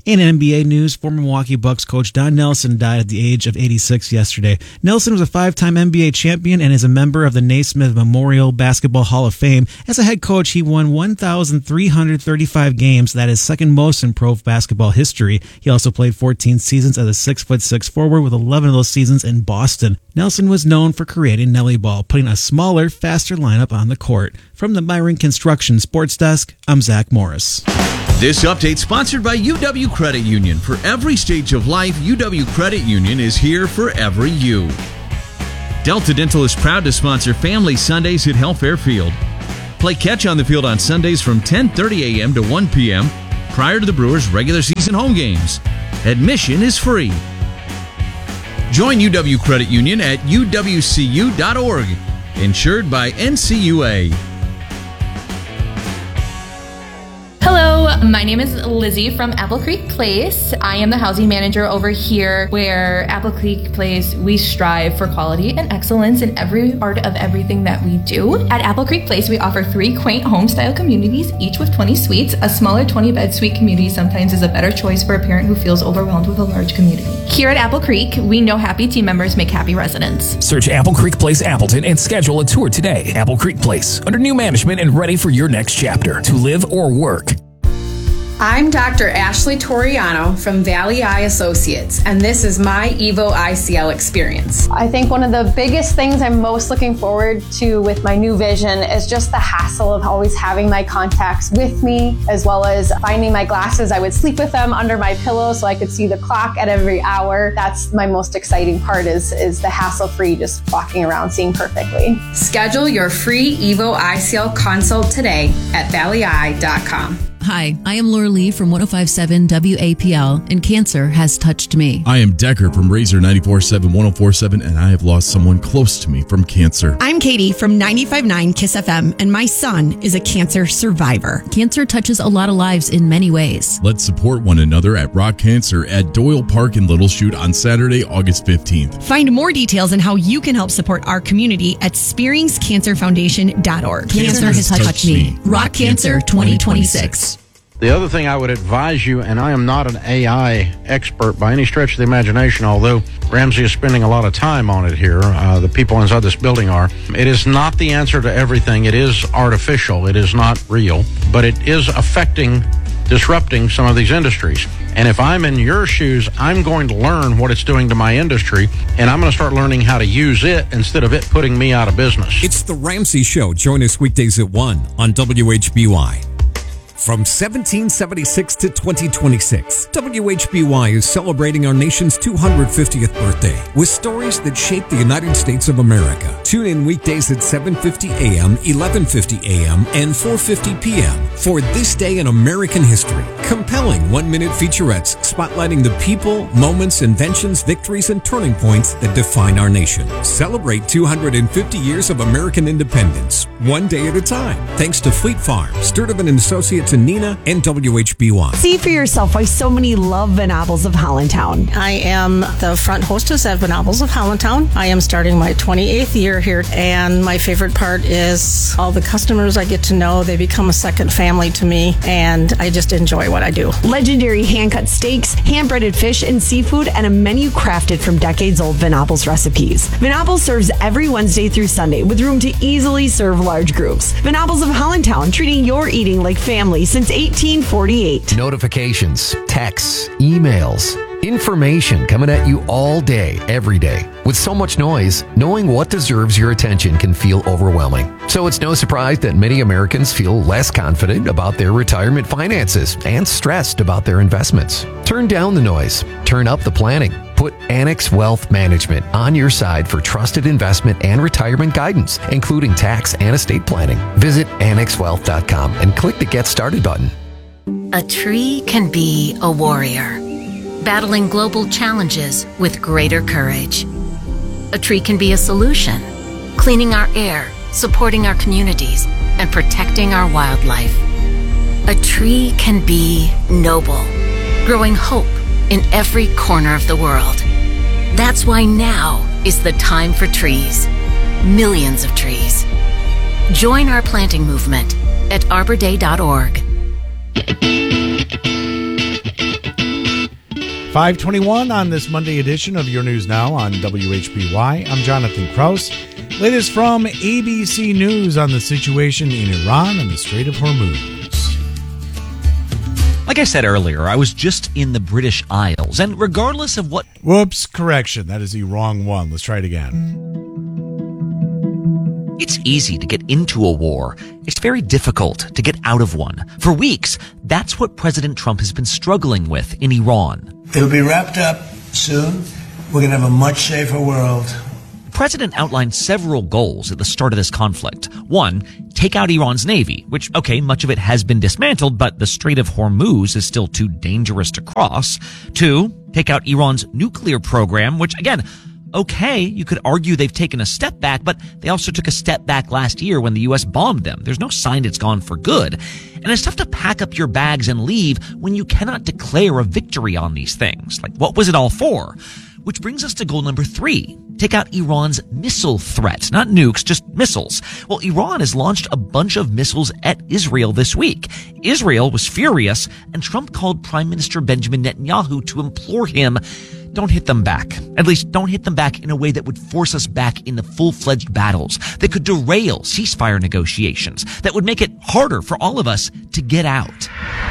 In NBA news, former Milwaukee Bucks coach Don Nelson died at the age of 86 yesterday. Nelson was a 5-time NBA champion and is a member of the Naismith Memorial Basketball Hall of Fame. As a head coach, he won 1,335 games. That is second most in pro basketball history. He also played 14 seasons as a 6'6" forward, with 11 of those seasons in Boston. Nelson was known for creating Nelly Ball, putting a smaller, faster lineup on the court. From the Myron Construction Sports Desk, I'm Zach Morris. This update sponsored by UW Credit Union. For every stage of life, UW Credit Union is here for every you. Delta Dental is proud to sponsor Family Sundays at Health Fairfield. Play catch on the field on Sundays from 10:30 a.m. to 1 p.m. prior to the Brewers' regular season home games. Admission is free. Join UW Credit Union at uwcu.org. Insured by NCUA. Hello, my name is Lizzie from Apple Creek Place. I am the housing manager over here, where Apple Creek Place, we strive for quality and excellence in every part of everything that we do. At Apple Creek Place, we offer 3 quaint home-style communities, each with 20 suites. A smaller 20-bed suite community sometimes is a better choice for a parent who feels overwhelmed with a large community. Here at Apple Creek, we know happy team members make happy residents. Search Apple Creek Place Appleton and schedule a tour today. Apple Creek Place, under new management and ready for your next chapter, to live or work. I'm Dr. Ashley Toriano from Valley Eye Associates, and this is my Evo ICL experience. I think one of the biggest things I'm most looking forward to with my new vision is just the hassle of always having my contacts with me, as well as finding my glasses. I would sleep with them under my pillow so I could see the clock at every hour. That's my most exciting part, is the hassle-free, just walking around seeing perfectly. Schedule your free Evo ICL consult today at valleyeye.com. Hi, I am Laura Lee from 105.7 WAPL, and cancer has touched me. I am Decker from Razor 94.7 104.7, and I have lost someone close to me from cancer. I'm Katie from 95.9 KISS FM, and my son is a cancer survivor. Cancer touches a lot of lives in many ways. Let's support one another at Rock Cancer at Doyle Park in Little Chute on Saturday, August 15th. Find more details on how you can help support our community at SpearingsCancerFoundation.org. Cancer has touched me. Rock Cancer 2026. The other thing I would advise you, and I am not an AI expert by any stretch of the imagination, although Ramsey is spending a lot of time on it here, the people inside this building are, it is not the answer to everything. It is artificial. It is not real, but it is disrupting some of these industries. And if I'm in your shoes, I'm going to learn what it's doing to my industry, and I'm going to start learning how to use it instead of it putting me out of business. It's The Ramsey Show. Join us weekdays at 1 on WHBY. From 1776 to 2026, WHBY is celebrating our nation's 250th birthday with stories that shaped the United States of America. Tune in weekdays at 7:50 a.m., 11:50 a.m., and 4:50 p.m. for This Day in American History. Compelling one-minute featurettes spotlighting the people, moments, inventions, victories, and turning points that define our nation. Celebrate 250 years of American independence, one day at a time. Thanks to Fleet Farm, Sturtevant & Associates in Neenah, and WHBY. See for yourself why so many love Venables of Hollandtown. I am the front hostess at Venables of Hollandtown. I am starting my 28th year here, and my favorite part is all the customers I get to know. They become a second family to me, and I just enjoy what I do. Legendary hand-cut steaks, hand-breaded fish and seafood, and a menu crafted from decades-old Venables recipes. Venables serves every Wednesday through Sunday with room to easily serve large groups. Venables of Hollandtown, treating your eating like family since 1848. Notifications, texts, emails, information coming at you all day, every day. With so much noise, knowing what deserves your attention can feel overwhelming. So it's no surprise that many Americans feel less confident about their retirement finances and stressed about their investments. Turn down the noise. Turn up the planning. Put Annex Wealth Management on your side for trusted investment and retirement guidance, including tax and estate planning. Visit annexwealth.com and click the Get Started button. A tree can be a warrior, battling global challenges with greater courage. A tree can be a solution, cleaning our air, supporting our communities, and protecting our wildlife. A tree can be noble, growing hope in every corner of the world. That's why now is the time for trees. Millions of trees. Join our planting movement at arborday.org. 5:21 on this Monday edition of Your News Now on WHBY. I'm Jonathan Kraus. Latest from ABC News on the situation in Iran and the Strait of Hormuz. Like I said earlier, I was just in the British Isles, and regardless of what... Whoops, correction. That is the wrong one. Let's try it again. It's easy to get into a war. It's very difficult to get out of one. For weeks, that's what President Trump has been struggling with in Iran. It'll be wrapped up soon. We're going to have a much safer world. The president outlined several goals at the start of this conflict. One, take out Iran's navy, which, okay, much of it has been dismantled, but the Strait of Hormuz is still too dangerous to cross. Two, take out Iran's nuclear program, which, again, okay, you could argue they've taken a step back, but they also took a step back last year when the U.S. bombed them. There's no sign it's gone for good. And it's tough to pack up your bags and leave when you cannot declare a victory on these things. Like, what was it all for? Which brings us to goal number 3. Take out Iran's missile threat. Not nukes, just missiles. Well, Iran has launched a bunch of missiles at Israel this week. Israel was furious, and Trump called Prime Minister Benjamin Netanyahu to implore him, don't hit them back. At least don't hit them back in a way that would force us back into full-fledged battles, that could derail ceasefire negotiations, that would make it harder for all of us to get out.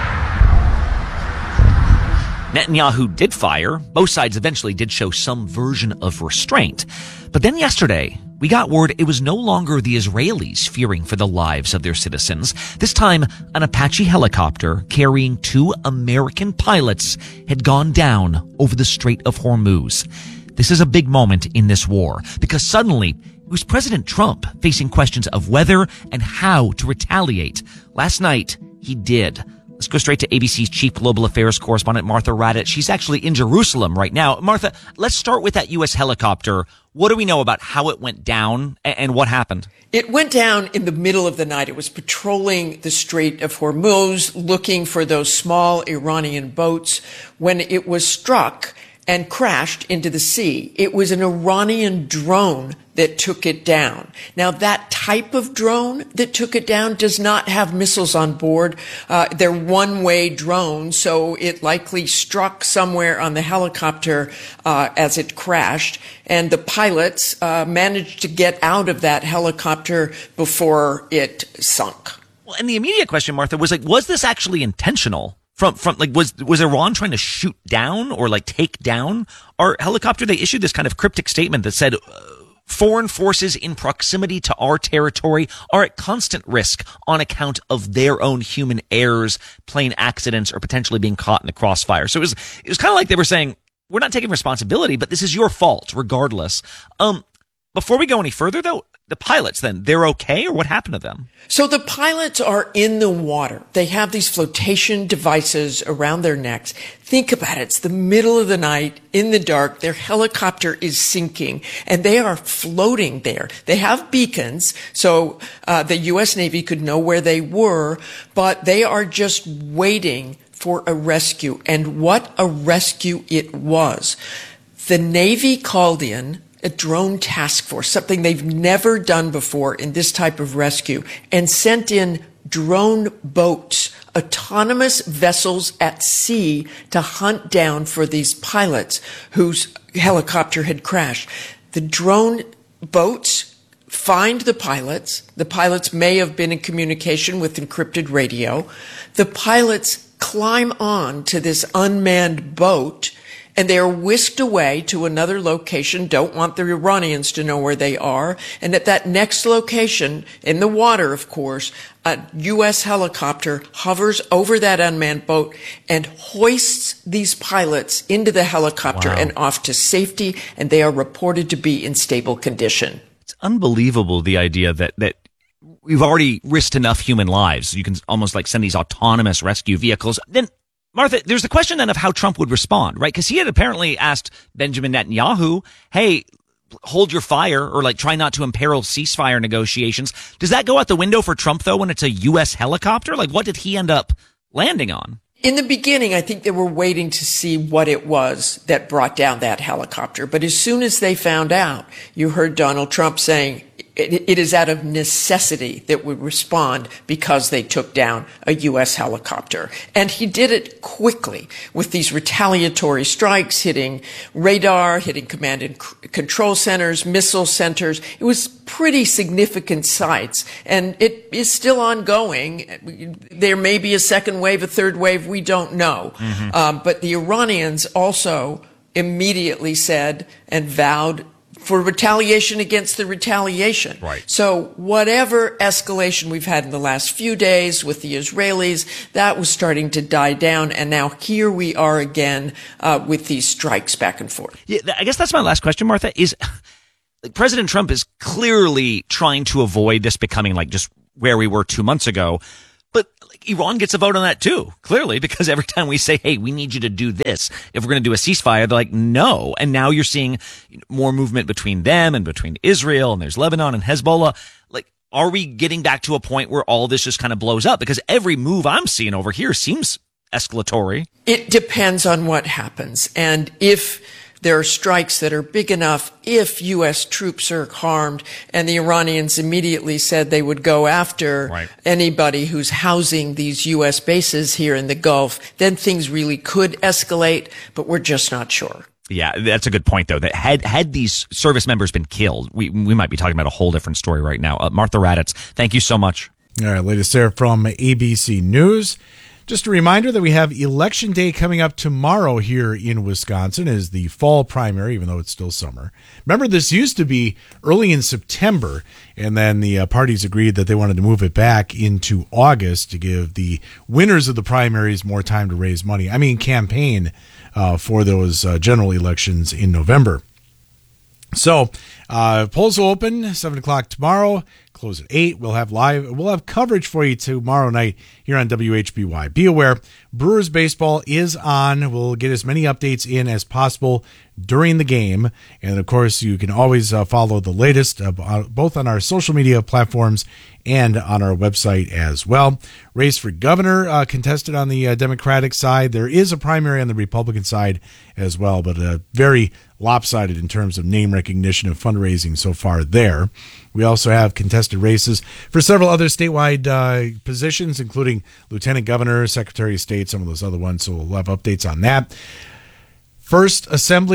Netanyahu did fire. Both sides eventually did show some version of restraint. But then yesterday, we got word it was no longer the Israelis fearing for the lives of their citizens. This time, an Apache helicopter carrying 2 American pilots had gone down over the Strait of Hormuz. This is a big moment in this war because suddenly it was President Trump facing questions of whether and how to retaliate. Last night, he did. Let's go straight to ABC's chief global affairs correspondent, Martha Raddatz. She's actually in Jerusalem right now. Martha, let's start with that U.S. helicopter. What do we know about how it went down and what happened? It went down in the middle of the night. It was patrolling the Strait of Hormuz, looking for those small Iranian boats when it was struck and crashed into the sea. It was an Iranian drone that took it down. Now, that type of drone that took it down does not have missiles on board. They're one-way drones, so it likely struck somewhere on the helicopter as it crashed, and the pilots managed to get out of that helicopter before it sunk. Well, and the immediate question, Martha, was was this actually intentional? Was Iran trying to shoot down or take down our helicopter? They issued this kind of cryptic statement that said, foreign forces in proximity to our territory are at constant risk on account of their own human errors, plane accidents, or potentially being caught in the crossfire. So it was kind of like they were saying, we're not taking responsibility, but this is your fault regardless. Before we go any further, though, the pilots then, they're okay, or what happened to them? So the pilots are in the water. They have these flotation devices around their necks. Think about it. It's the middle of the night, in the dark. Their helicopter is sinking, and they are floating there. They have beacons, so the U.S. Navy could know where they were, but they are just waiting for a rescue. And what a rescue it was. The Navy called in a drone task force, something they've never done before in this type of rescue, and sent in drone boats, autonomous vessels at sea to hunt down for these pilots whose helicopter had crashed. The drone boats find the pilots. The pilots may have been in communication with encrypted radio. The pilots climb on to this unmanned boat, and they are whisked away to another location, don't want the Iranians to know where they are. And at that next location, in the water, of course, a U.S. helicopter hovers over that unmanned boat and hoists these pilots into the helicopter and off to safety, and they are reported to be in stable condition. It's unbelievable, the idea that we've already risked enough human lives. You can almost send these autonomous rescue vehicles. Then, Martha, there's the question then of how Trump would respond, right? Because he had apparently asked Benjamin Netanyahu, hey, hold your fire, or try not to imperil ceasefire negotiations. Does that go out the window for Trump, though, when it's a U.S. helicopter? What did he end up landing on? In the beginning, I think they were waiting to see what it was that brought down that helicopter. But as soon as they found out, you heard Donald Trump saying, it is out of necessity that we respond because they took down a U.S. helicopter. And he did it quickly with these retaliatory strikes hitting radar, hitting command and control centers, missile centers. It was pretty significant sites, and it is still ongoing. There may be a second wave, a third wave, we don't know. But the Iranians also immediately said and vowed for retaliation against the retaliation. Right. So whatever escalation we've had in the last few days with the Israelis, that was starting to die down. And now here we are again with these strikes back and forth. Yeah, I guess that's my last question, Martha, is President Trump is clearly trying to avoid this becoming like just where we were 2 months ago. But Iran gets a vote on that too, clearly, because every time we say, hey, we need you to do this, if we're going to do a ceasefire, they're like, no. And now you're seeing more movement between them and between Israel, and there's Lebanon and Hezbollah. Like, are we getting back to a point where all this just kind of blows up? Because every move I'm seeing over here seems escalatory. It depends on what happens. And if there are strikes that are big enough, if U.S. troops are harmed, and the Iranians immediately said they would go after anybody who's housing these U.S. bases here in the Gulf, then things really could escalate, but we're just not sure. Yeah, that's a good point, though, that had these service members been killed, we might be talking about a whole different story right now. Martha Raddatz, thank you so much. All right, latest there from ABC News. Just a reminder that we have Election Day coming up tomorrow here in Wisconsin as the fall primary, even though it's still summer. Remember, this used to be early in September, and then the parties agreed that they wanted to move it back into August to give the winners of the primaries more time to raise money. I mean, campaign for those general elections in November. So, polls will open 7 o'clock tomorrow, close at 8. We'll have coverage for you tomorrow night here on WHBY. Be aware, Brewers baseball is on. We'll get as many updates in as possible during the game. And of course, you can always follow the latest both on our social media platforms and on our website as well. Race for governor contested on the Democratic side. There is a primary on the Republican side as well, but very lopsided in terms of name recognition and fundraising so far there. We also have contested races for several other statewide positions, including lieutenant governor, secretary of state, some of those other ones. So we'll have updates on that. First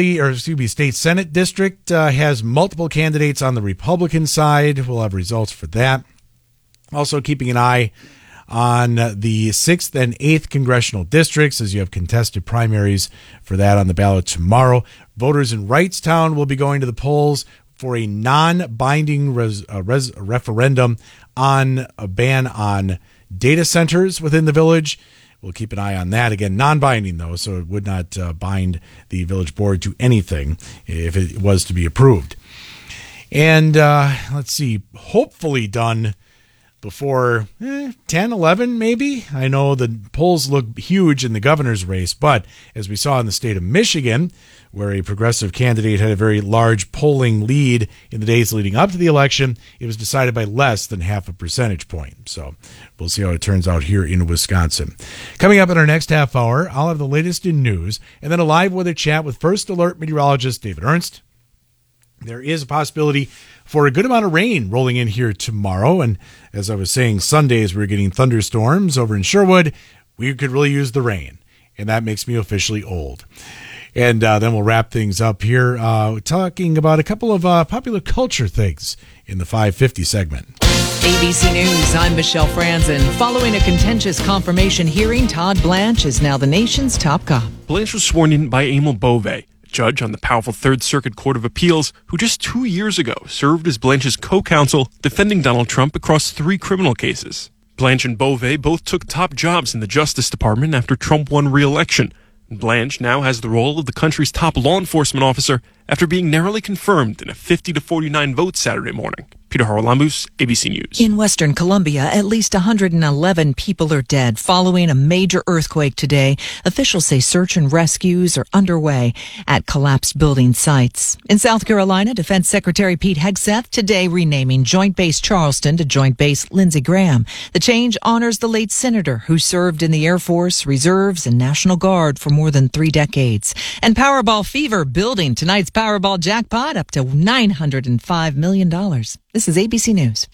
state Senate district has multiple candidates on the Republican side. We'll have results for that. Also keeping an eye on the 6th and 8th congressional districts as you have contested primaries for that on the ballot tomorrow. Voters in Wrightstown will be going to the polls for a non-binding referendum on a ban on data centers within the village. We'll keep an eye on that. Again, non-binding, though, so it would not bind the village board to anything if it was to be approved. And let's see, hopefully done before 10, 11 maybe. I know the polls look huge in the governor's race, but as we saw in the state of Michigan, where a progressive candidate had a very large polling lead in the days leading up to the election, it was decided by less than half a percentage point. So we'll see how it turns out here in Wisconsin. Coming up in our next half hour, I'll have the latest in news and then a live weather chat with First Alert meteorologist David Ernst. There is a possibility for a good amount of rain rolling in here tomorrow. And as I was saying, Sundays we're getting thunderstorms over in Sherwood. We could really use the rain. And that makes me officially old. And then we'll wrap things up here talking about a couple of popular culture things in the 550 segment. ABC News, I'm Michelle Franzen. Following a contentious confirmation hearing, Todd Blanche is now the nation's top cop. Blanche was sworn in by Emil Bove, judge on the powerful Third Circuit Court of Appeals, who just 2 years ago served as Blanche's co-counsel defending Donald Trump across 3 criminal cases. Blanche and Bove both took top jobs in the Justice Department after Trump won re-election. Blanche now has the role of the country's top law enforcement officer after being narrowly confirmed in a 50-49 vote Saturday morning. Peter Haralambous, ABC News. In Western Colombia, at least 111 people are dead following a major earthquake today. Officials say search and rescues are underway at collapsed building sites. In South Carolina, Defense Secretary Pete Hegseth today renaming Joint Base Charleston to Joint Base Lindsey Graham. The change honors the late senator who served in the Air Force, Reserves, and National Guard for more than 3 decades. And Powerball fever building. Tonight's Powerball jackpot up to $905 million. This is ABC News.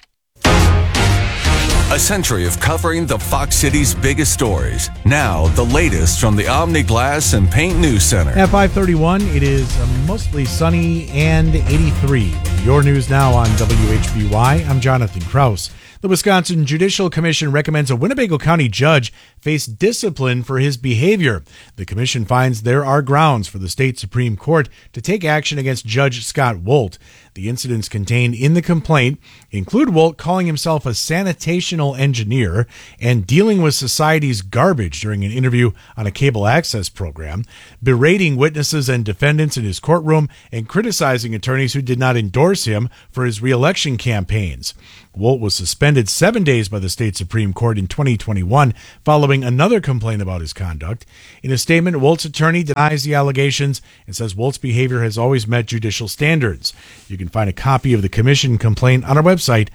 A century of covering the Fox City's biggest stories. Now, the latest from the Omni Glass and Paint News Center. At 5:31, it is mostly sunny and 83. Your news now on WHBY. I'm Jonathan Kraus. The Wisconsin Judicial Commission recommends a Winnebago County judge face discipline for his behavior. The commission finds there are grounds for the state Supreme Court to take action against Judge Scott Wolt. The incidents contained in the complaint include Wolt calling himself a sanitational engineer and dealing with society's garbage during an interview on a cable access program, berating witnesses and defendants in his courtroom, and criticizing attorneys who did not endorse him for his re-election campaigns. Wolt was suspended 7 days by the state Supreme Court in 2021 following another complaint about his conduct. In a statement, Wolt's attorney denies the allegations and says Wolt's behavior has always met judicial standards. You can find a copy of the commission complaint on our website,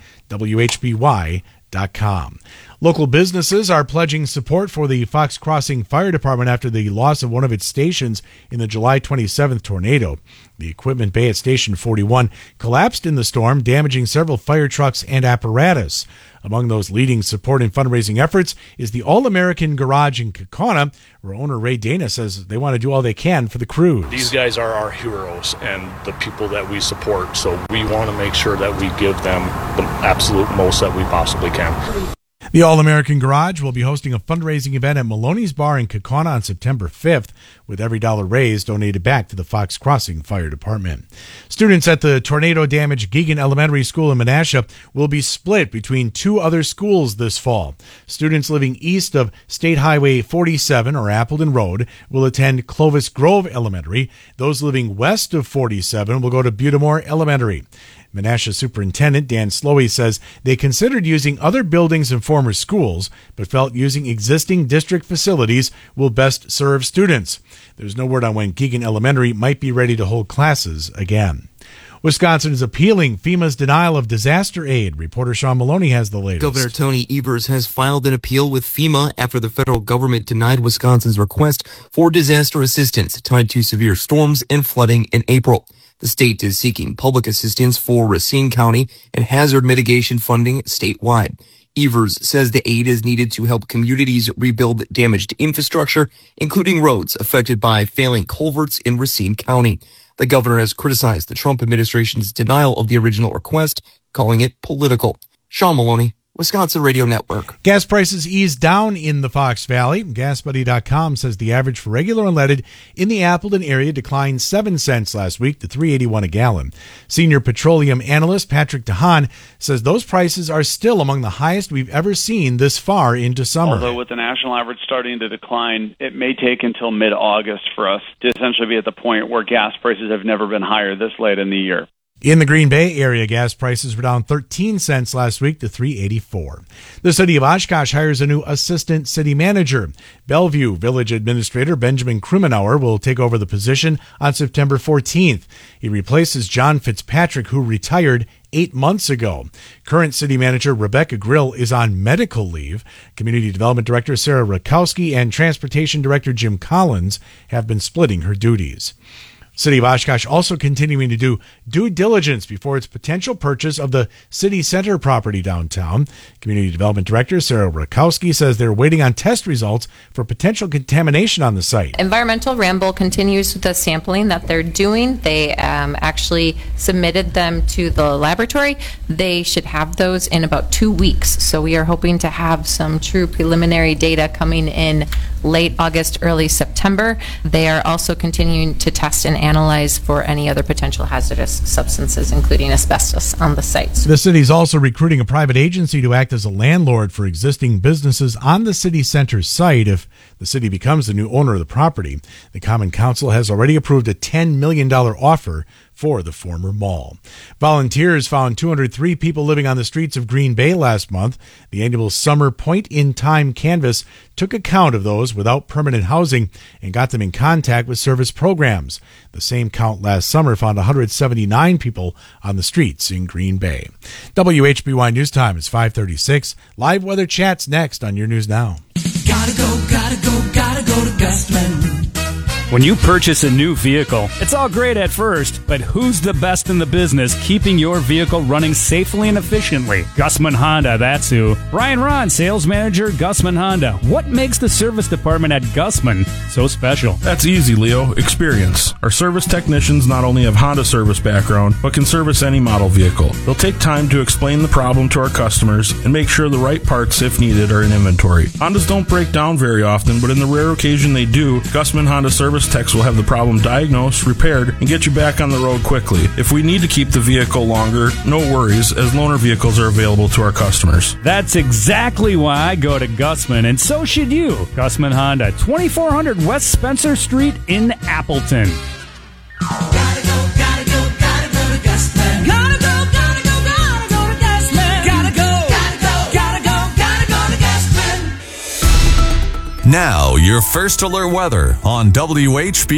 WHBY.com. Local businesses are pledging support for the Fox Crossing Fire Department after the loss of one of its stations in the July 27th tornado. The equipment bay at Station 41 collapsed in the storm, damaging several fire trucks and apparatus. Among those leading support and fundraising efforts is the All-American Garage in Kaukauna, where owner Ray Dana says they want to do all they can for the crews. These guys are our heroes and the people that we support, so we want to make sure that we give them the absolute most that we possibly can. The All-American Garage will be hosting a fundraising event at Maloney's Bar in Kaukauna on September 5th, with every dollar raised donated back to the Fox Crossing Fire Department. Students at the tornado-damaged Geoghan Elementary School in Menasha will be split between two other schools this fall. Students living east of State Highway 47 or Appleton Road will attend Clovis Grove Elementary. Those living west of 47 will go to Butamore Elementary. Menasha Superintendent Dan Slowey says they considered using other buildings and former schools, but felt using existing district facilities will best serve students. There's no word on when Geoghan Elementary might be ready to hold classes again. Wisconsin is appealing FEMA's denial of disaster aid. Reporter Sean Maloney has the latest. Governor Tony Evers has filed an appeal with FEMA after the federal government denied Wisconsin's request for disaster assistance tied to severe storms and flooding in April. The state is seeking public assistance for Racine County and hazard mitigation funding statewide. Evers says the aid is needed to help communities rebuild damaged infrastructure, including roads affected by failing culverts in Racine County. The governor has criticized the Trump administration's denial of the original request, calling it political. Sean Maloney, Wisconsin Radio Network. Gas prices eased down in the Fox Valley. GasBuddy.com says the average for regular unleaded in the Appleton area declined 7 cents last week to $3.81 a gallon. Senior petroleum analyst Patrick DeHaan says those prices are still among the highest we've ever seen this far into summer. Although with the national average starting to decline, it may take until mid-August for us to essentially be at the point where gas prices have never been higher this late in the year. In the Green Bay area, gas prices were down 13 cents last week to $3.84. The city of Oshkosh hires a new assistant city manager. Bellevue Village Administrator Benjamin Krumenauer will take over the position on September 14th. He replaces John Fitzpatrick, who retired 8 months ago. Current city manager Rebecca Grill is on medical leave. Community Development Director Sarah Rakowski and Transportation Director Jim Collins have been splitting her duties. City of Oshkosh also continuing to do due diligence before its potential purchase of the city center property downtown. Community Development Director Sarah Rakowski says they're waiting on test results for potential contamination on the site. Environmental Ramble continues the sampling that they're doing. They actually submitted them to the laboratory. They should have those in about 2 weeks. So we are hoping to have some true preliminary data coming in late August, early September. They are also continuing to test and analyze for any other potential hazardous substances, including asbestos, on the sites. The city is also recruiting a private agency to act as a landlord for existing businesses on the city center site if the city becomes the new owner of the property. The Common Council has already approved a $10 million offer for the former mall. Volunteers found 203 people living on the streets of Green Bay last month. The annual Summer Point in Time canvass took account of those without permanent housing and got them in contact with service programs. The same count last summer found 179 people on the streets in Green Bay. WHBY News Time is 5:36. Live weather chats next on Your News Now. Gotta go to Bestman. When you purchase a new vehicle, it's all great at first, but who's the best in the business keeping your vehicle running safely and efficiently? Gussman Honda, that's who. Brian Ron, Sales Manager, Gussman Honda. What makes the service department at Gussman so special? That's easy, Leo. Experience. Our service technicians not only have Honda service background, but can service any model vehicle. They'll take time to explain the problem to our customers and make sure the right parts, if needed, are in inventory. Hondas don't break down very often, but in the rare occasion they do, Gussman Honda service techs will have the problem diagnosed, repaired, and get you back on the road quickly. If we need to keep the vehicle longer, no worries, as loaner vehicles are available to our customers. That's exactly why I go to Gussman, and so should you. Gussman Honda, 2400 West Spencer Street in Appleton. Now, your first alert weather on WHB.